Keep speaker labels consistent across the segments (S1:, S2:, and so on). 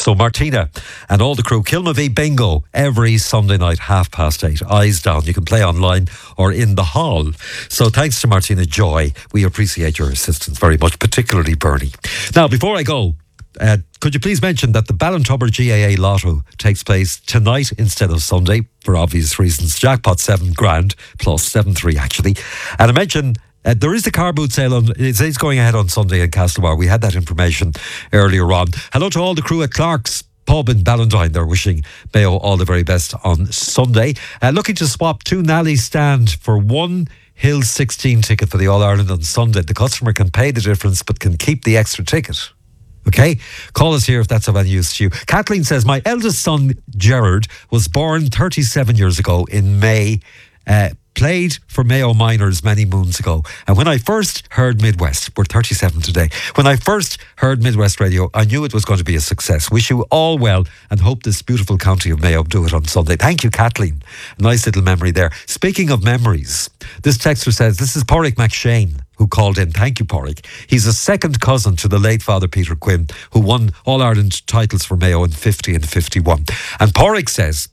S1: So Martina and all the crew, Kilma V Bingo, every Sunday night, 8:30. Eyes down. You can play online or in the hall. So thanks to Martina Joy. We appreciate your assistance very much, particularly Bernie. Now, before I go, could you please mention that the Ballintubber GAA Lotto takes place tonight instead of Sunday, for obvious reasons. Jackpot $7,000 plus 7-3 actually. And I mentioned there is a car boot sale it's going ahead on Sunday in Castlebar. We had that information earlier on. Hello to all the crew at Clark's Pub in Ballantyne. They're wishing Mayo all the very best on Sunday. Looking to swap 2 Nally stand for 1 Hill 16 ticket for the All-Ireland on Sunday. The customer can pay the difference but can keep the extra ticket. Okay, call us here if that's of any use to you. Kathleen says, my eldest son, Gerard, was born 37 years ago in May, played for Mayo Minors many moons ago. And when I first heard Midwest, we're 37 today, when I first heard Midwest Radio, I knew it was going to be a success. Wish you all well and hope this beautiful county of Mayo do it on Sunday. Thank you, Kathleen. Nice little memory there. Speaking of memories, this texter says, this is Porrick McShane who called in. Thank you, Porrick. He's a second cousin to the late Father Peter Quinn, who won All-Ireland titles for Mayo in 50 and 51. And Porrick says,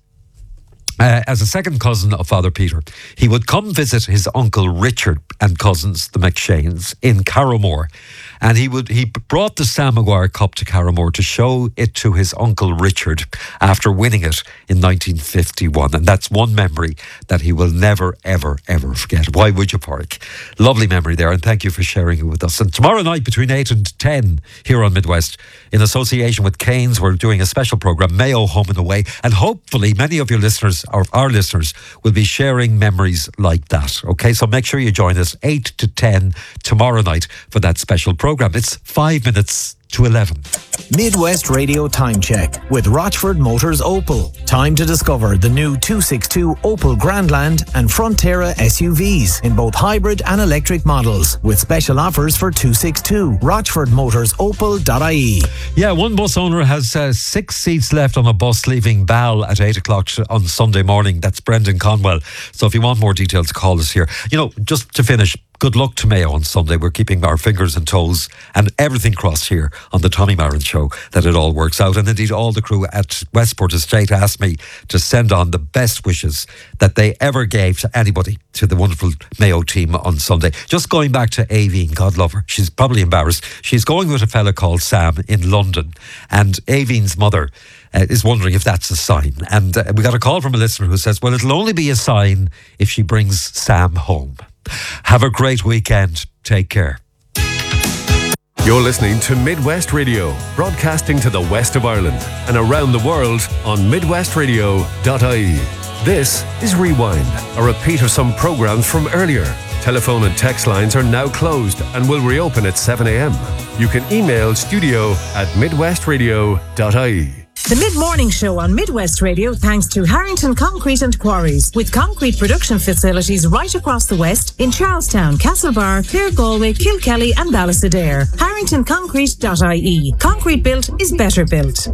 S1: as a second cousin of Father Peter, he would come visit his uncle Richard and cousins, the McShanes, in Carramore. And he brought the Sam Maguire Cup to Carramore to show it to his uncle Richard after winning it in 1951. And that's one memory that he will never, ever, ever forget. Why would you, Porrick? Lovely memory there, and thank you for sharing it with us. And tomorrow night between 8 and 10 here on Midwest, in association with Canes, we're doing a special programme, Mayo Home and Away. And hopefully many of your listeners, or our listeners, will be sharing memories like that. Okay, so make sure you join us 8 to 10 tomorrow night for that special programme. It's 5 minutes to 11.
S2: Midwest Radio Time Check with Rochford Motors Opel. Time to discover the new 262 Opel Grandland and Frontera SUVs in both hybrid and electric models with special offers for 262. RochfordMotorsOpel.ie.
S1: Yeah, one bus owner has 6 seats left on a bus leaving Ball at 8 o'clock on Sunday morning. That's Brendan Conwell. So if you want more details, call us here. You know, just to finish, good luck to Mayo on Sunday. We're keeping our fingers and toes and everything crossed here on the Tommy Marin Show that it all works out. And indeed, all the crew at Westport Estate asked me to send on the best wishes that they ever gave to anybody, to the wonderful Mayo team on Sunday. Just going back to Aveen, God love her. She's probably embarrassed. She's going with a fella called Sam in London. And Aveen's mother is wondering if that's a sign. And we got a call from a listener who says, well, it'll only be a sign if she brings Sam home. Have a great weekend. Take care.
S3: You're listening to Midwest Radio, broadcasting to the west of Ireland and around the world on midwestradio.ie. This is Rewind, a repeat of some programmes from earlier. Telephone and text lines are now closed and will reopen at 7 a.m. You can email studio@midwestradio.ie.
S4: The Mid-Morning Show on Midwest Radio thanks to Harrington Concrete and Quarries, with concrete production facilities right across the West in Charlestown, Castlebar, Clare, Galway, Kilkelly and Ballisadaire. HarringtonConcrete.ie. Concrete built is better built.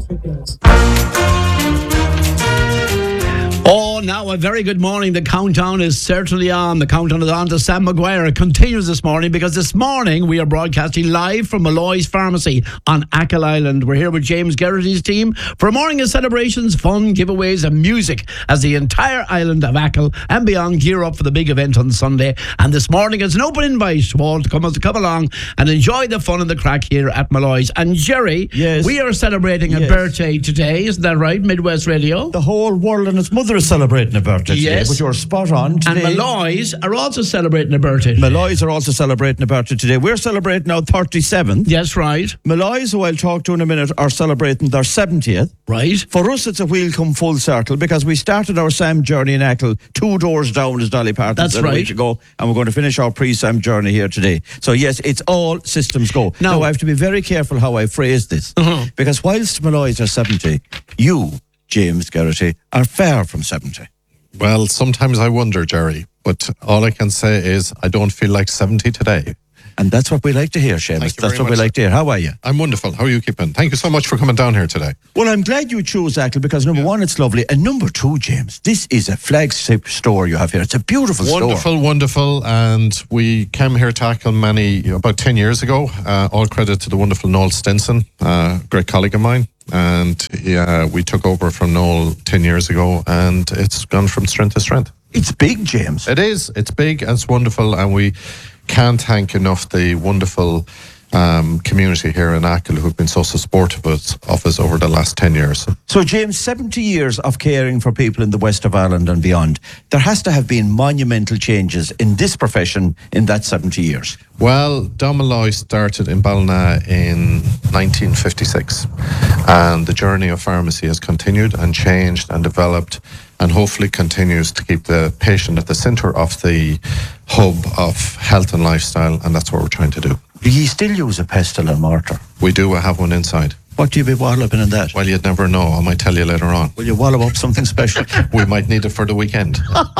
S5: Oh, now a very good morning. The countdown is certainly on. The countdown is on to Sam Maguire. It continues this morning because this morning we are broadcasting live from Malloy's Pharmacy on Achill Island. We're here with James Geraghty's team for a morning of celebrations, fun, giveaways and music as the entire island of Achill and beyond gear up for the big event on Sunday. And this morning it's an open invite to all to come along and enjoy the fun and the crack here at Malloy's. And Jerry,
S6: yes,
S5: we are celebrating a birthday today, isn't that right? Midwest Radio.
S6: The whole world and its mother is celebrating a birthday today, but you're spot on today.
S5: And Malloy's are also celebrating a birthday today.
S6: Malloy's are also celebrating a birthday today. We're celebrating our 37th.
S5: Yes, right.
S6: Malloy's, who I'll talk to in a minute, are celebrating their 70th.
S5: Right.
S6: For us, it's a wheel come full circle because we started our Sam journey in Achill 2 doors down, as Dolly Parton said a week ago, and we're going to finish our pre-Sam journey here today. So yes, it's all systems go. Now I have to be very careful how I phrase this, because whilst Malloy's are 70, you, James Geraghty, are far from 70.
S7: Well, sometimes I wonder, Jerry, but all I can say is I don't feel like 70 today.
S6: And that's what we like to hear, Seamus. That's what we like to hear. How are you?
S7: I'm wonderful. How are you keeping? Thank you so much for coming down here today.
S6: Well, I'm glad you chose Achill because number one, it's lovely. And number two, James, this is a flagship store you have here. It's a beautiful store.
S7: Wonderful. And we came here to Achill about 10 years ago. All credit to the wonderful Noel Stinson, great colleague of mine. And we took over from Noel 10 years ago, and it's gone from strength to strength.
S6: It's big, James.
S7: It is. It's big and it's wonderful, and we can't thank enough the wonderful community here in Achill who've been so supportive of us over the last 10 years.
S6: So, James, 70 years of caring for people in the west of Ireland and beyond. There has to have been monumental changes in this profession in that 70 years.
S7: Well, Dom Malloy started in Ballina in 1956, and the journey of pharmacy has continued and changed and developed, and hopefully continues to keep the patient at the centre of the hub of health and lifestyle, and that's what we're trying to do.
S6: Do you still use a pestle and mortar?
S7: We do. I have one inside.
S6: What do you be walloping in that?
S7: Well, you'd never know. I might tell you later on.
S6: Will you wallop up something special?
S7: We might need it for the weekend.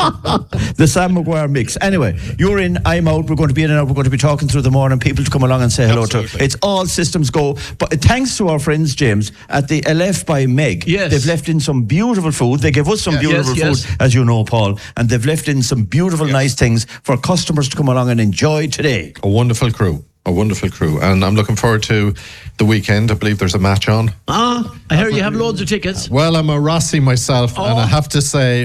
S6: The Sam Maguire mix. Anyway, you're in, I'm out. We're going to be in and out. We're going to be talking through the morning. People to come along and say hello to. It's all systems go. But thanks to our friends, James, at the LF by Meg.
S5: Yes.
S6: They've left in some beautiful food. They gave us some beautiful food, as you know, Paul. And they've left in some beautiful, nice things for customers to come along and enjoy today.
S7: A wonderful crew. And I'm looking forward to the weekend. I believe there's a match on.
S5: I hear you have loads of tickets.
S7: Well, I'm a Rossi myself, and I have to say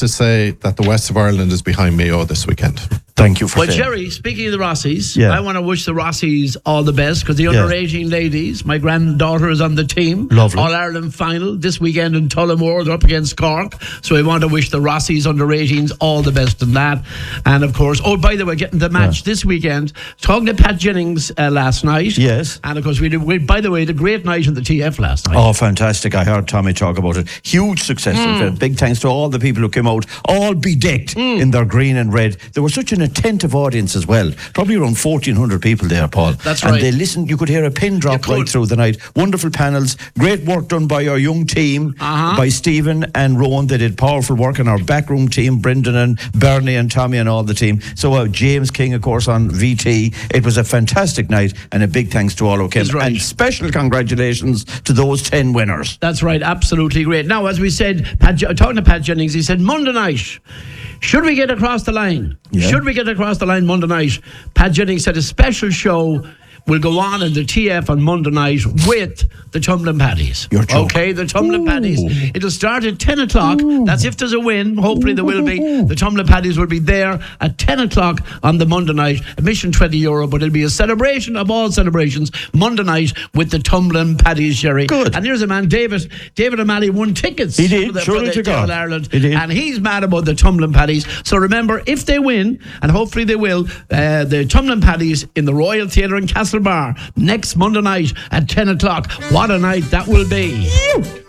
S7: that the west of Ireland is behind me this weekend.
S6: Thank you for saying.
S5: Jerry, speaking of the Rossies, I want to wish the Rossies all the best because the under-18 ladies, my granddaughter is on the team.
S6: Lovely.
S5: All-Ireland final this weekend in Tullamore. They're up against Cork. So I want to wish the Rossies under-18s all the best in that. And, of course, by the way, getting the match this weekend, talking to Pat Jennings last night.
S6: Yes.
S5: And, of course, by the way, the great night in the TF last night.
S6: Oh, fantastic. I heard Tommy talk about it. Huge success. Big thanks to all the people who came out, all bedecked in their green and red. There was such an attentive audience as well. Probably around 1,400 people there, Paul.
S5: That's right.
S6: And they listened. You could hear a pin drop right through the night. Wonderful panels. Great work done by our young team, by Stephen and Rowan. They did powerful work, and our backroom team, Brendan and Bernie and Tommy and all the team. So James King, of course, on VT. It was a fantastic night, and a big thanks to all who came.
S5: Right.
S6: And special congratulations to those 10 winners.
S5: That's right. Absolutely great. Now, as we said, talking to Pat Jennings, he said Monday night, should we get across the line? Should we get across the line Monday night? Pat Jennings said a special show will go on in the TF on Monday night with the Tumbling Paddies.
S6: You're joking.
S5: Okay, the Tumbling Paddies. It'll start at 10 o'clock. That's if there's a win. Hopefully there will be. The Tumbling Paddies will be there at 10 o'clock on the Monday night. Admission €20, but it'll be a celebration of all celebrations Monday night with the Tumbling Paddies, Jerry.
S6: Good.
S5: And here's a man, David O'Malley won tickets.
S6: He did,
S5: for the
S6: God.
S5: Ireland.
S6: He did.
S5: And he's mad about the Tumbling Paddies. So remember, if they win, and hopefully they will, the Tumbling Paddies in the Royal Theatre in Castlebar next Monday night at 10 o'clock. What a night that will be.